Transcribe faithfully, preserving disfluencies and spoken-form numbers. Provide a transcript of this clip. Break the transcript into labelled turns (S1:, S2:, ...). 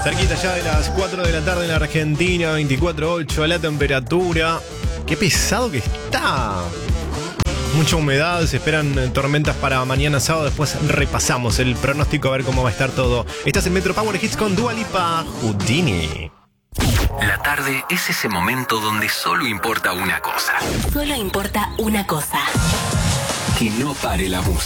S1: Cerquita ya de las cuatro de la tarde en la Argentina, veinticuatro punto ocho la temperatura. Qué pesado que está. Mucha humedad, se esperan tormentas para mañana sábado. Después repasamos el pronóstico a ver cómo va a estar todo. Estás en Metro Power Hits con Dua Lipa, Houdini.
S2: La tarde es ese momento donde solo importa una cosa.
S3: Solo importa una cosa.
S2: Que no pare la música.